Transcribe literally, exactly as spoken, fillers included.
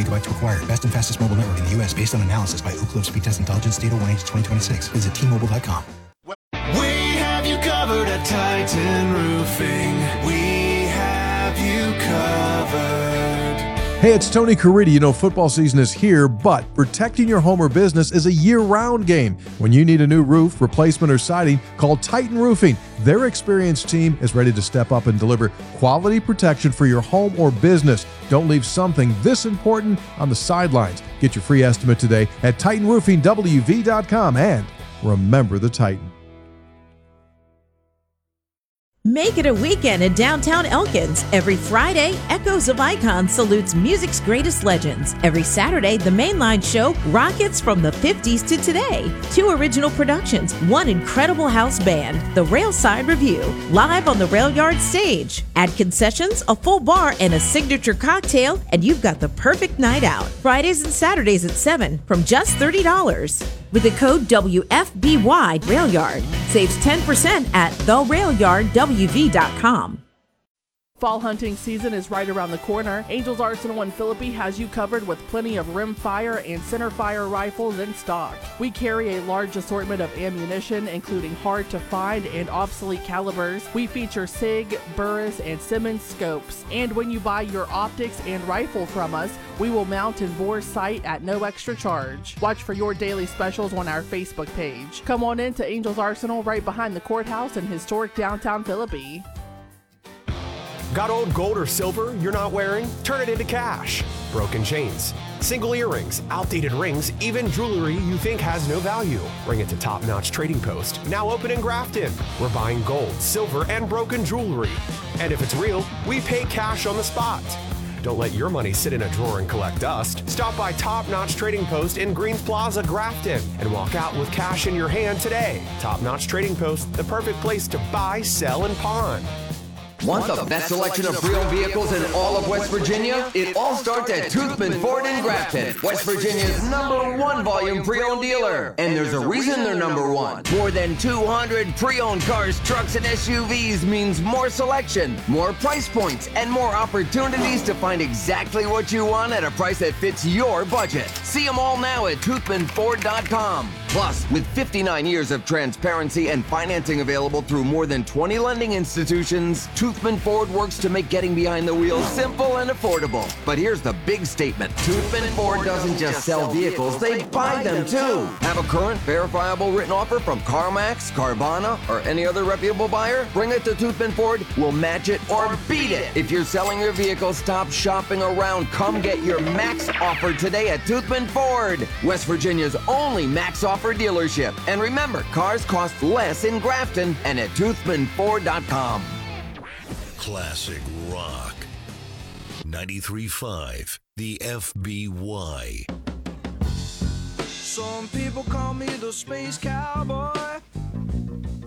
gigabytes required. Best and fastest mobile network in the U S based on analysis by Ookla Speed Test Intelligence Data one H twenty twenty-six. Visit T Mobile dot com. We have you covered at Titan Roofing. We have you covered. Hey, it's Tony Caridi. You know, football season is here, but protecting your home or business is a year-round game. When you need a new roof, replacement, or siding, call Titan Roofing. Their experienced team is ready to step up and deliver quality protection for your home or business. Don't leave something this important on the sidelines. Get your free estimate today at Titan Roofing W V dot com, and remember the Titan. Make it a weekend in downtown Elkins. Every Friday, Echoes of Icon salutes music's greatest legends. Every Saturday, the Mainline Show rockets from the fifties to today. Two original productions, one incredible house band, the Railside Review, live on the Rail Yard stage. Add concessions, a full bar, and a signature cocktail, and you've got the perfect night out. Fridays and Saturdays at seven from just thirty dollars. With the code W F B Y Railyard, saves ten percent at the rail yard W V dot com. Fall hunting season is right around the corner. Angels Arsenal in Philippi has you covered with plenty of rimfire and centerfire rifles in stock. We carry a large assortment of ammunition, including hard-to-find and obsolete calibers. We feature SIG, Burris, and Simmons scopes. And when you buy your optics and rifle from us, we will mount and bore sight at no extra charge. Watch for your daily specials on our Facebook page. Come on in to Angels Arsenal right behind the courthouse in historic downtown Philippi. Got old gold or silver you're not wearing? Turn it into cash. Broken chains, single earrings, outdated rings, even jewelry you think has no value. Bring it to Top Notch Trading Post, now open in Grafton. We're buying gold, silver, and broken jewelry. And if it's real, we pay cash on the spot. Don't let your money sit in a drawer and collect dust. Stop by Top Notch Trading Post in Greens Plaza, Grafton, and walk out with cash in your hand today. Top Notch Trading Post, the perfect place to buy, sell, and pawn. Want the best selection of pre-owned vehicles in all of West Virginia? It all starts at Toothman Ford in Grafton, West Virginia's number one volume pre-owned dealer. And there's a reason they're number one. More than two hundred pre-owned cars, trucks, and S U Vs means more selection, more price points, and more opportunities to find exactly what you want at a price that fits your budget. See them all now at Toothman Ford dot com. Plus, with fifty-nine years of transparency and financing available through more than twenty lending institutions, Toothman Ford works to make getting behind the wheel simple and affordable. But here's the big statement. Toothman Ford doesn't just sell vehicles, they buy them too. Have a current, verifiable written offer from CarMax, Carvana, or any other reputable buyer? Bring it to Toothman Ford, we'll match it or beat it. If you're selling your vehicle, stop shopping around. Come get your max offer today at Toothman Ford, West Virginia's only max offer dealership. And remember, cars cost less in Grafton and at Toothman Ford dot com. Classic rock. ninety-three point five, the F B Y. Some people call me the space cowboy.